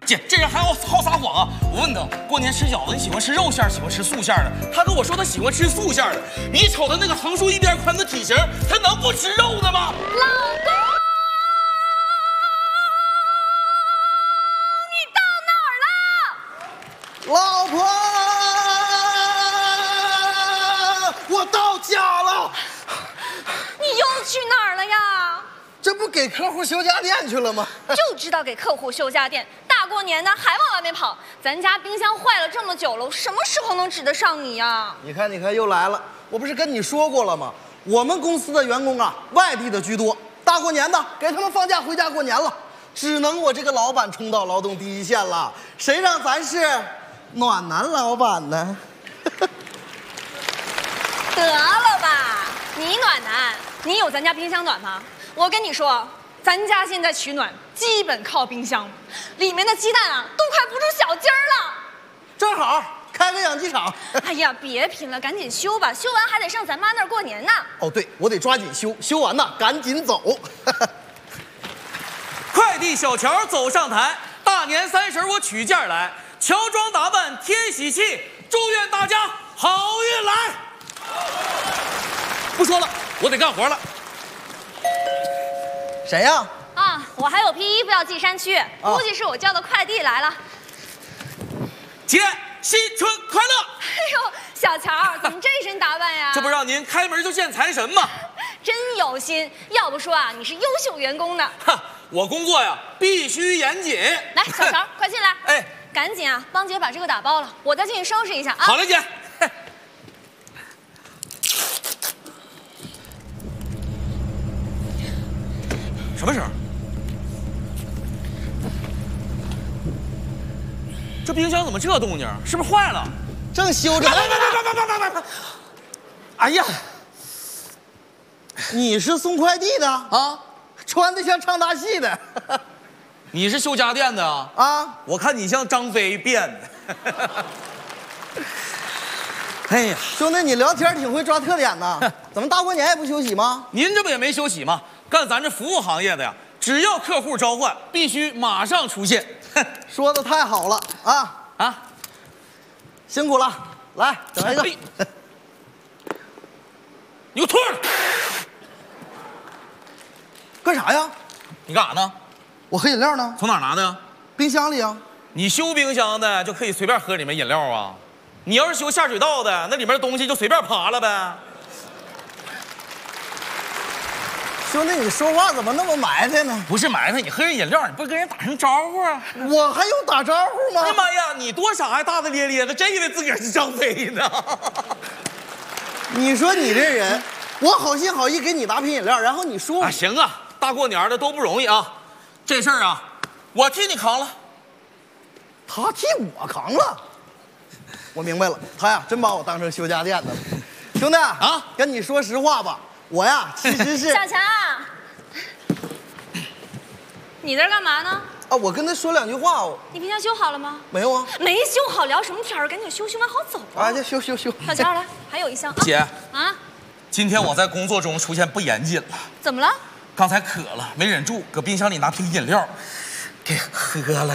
姐，这人还好撒谎啊！我问他，过年吃饺子，你喜欢吃肉馅儿，喜欢吃素馅儿的？他跟我说他喜欢吃素馅儿的。你瞅他那个横竖一边宽的体型，他能不吃肉的吗？ 老公，你到哪儿了？ 老婆，我到家了。 你又去哪儿了呀？ 这不给客户修家电去了吗？ 就知道给客户修家电，大过年的还往外面跑。咱家冰箱坏了这么久了，我什么时候能指得上你呀？ 你看，又来了。我不是跟你说过了吗？我们公司的员工啊，外地的居多，大过年的给他们放假回家过年了，只能我这个老板冲到劳动第一线了。谁让咱是暖男老板呢？ 得了吧，你暖男，你有咱家冰箱暖吗？我跟你说，咱家现在取暖基本靠冰箱，里面的鸡蛋啊都快孵出小鸡儿了。 正好开个养鸡场。 哎呀，别拼了，赶紧修吧，修完还得上咱妈那儿过年呢。 哦，对，我得抓紧修，修完呐赶紧走。 快递小乔走上台，大年30我取件来，乔装打扮添喜气，祝愿大家好运来。不说了，我得干活了。 谁呀？ 啊，我还有批衣服要寄山区，估计是我叫的快递来了。 姐，新春快乐！ 哎呦，小乔，怎么这身打扮呀？ 这不让您开门就见财神吗？ 真有心，要不说啊，你是优秀员工呢。 哈，我工作呀必须严谨。 来，小乔，快进来。 哎， 赶紧啊，帮姐把这个打包了，我再进去收拾一下啊。 好嘞，姐。什么声？这冰箱怎么这动静？是不是坏了？ 正修着。哎呀，你是送快递的啊？ 穿的像唱大戏的。 你是修家电的啊？ 啊， 我看你像张飞变的。哎呀， 兄弟，你聊天挺会抓特点呐。怎么大过年也不休息吗？ 您这不也没休息吗？干咱这服务行业的呀，只要客户召唤，必须马上出现。 说的太好了啊！辛苦了，来整一个。 你给我退了！ 干啥呀？ 你干啥呢？ 我喝饮料呢。 从哪儿拿的？ 冰箱里啊。 你修冰箱的就可以随便喝里面饮料啊？你要是修下水道的，那里面的东西就随便扒了呗。 兄弟，你说话怎么那么埋汰呢？ 不是埋汰，你喝人饮料，你不跟人打声招呼啊？ 我还用打招呼吗？ 哎呀妈呀，你多傻还大大咧咧的，真以为自个儿是张飞呢？ 你说你这人，我好心好意给你拿瓶饮料，然后你说我行啊，大过年的都不容易啊，这事儿啊，我替你扛了。 他替我扛了。我明白了，他呀真把我当成修家电的了。兄弟啊，跟你说实话吧，我呀其实是小强，你在这干嘛呢？ 啊，我跟他说两句话。 你冰箱修好了吗？ 没有啊。 没修好聊什么天儿？赶紧修，修完好走啊！ 啊，就修。 小乔来，还有一箱啊。 姐啊， 今天我在工作中出现不严谨了。 怎么了？ 刚才渴了，没忍住，搁冰箱里拿瓶饮料给喝了。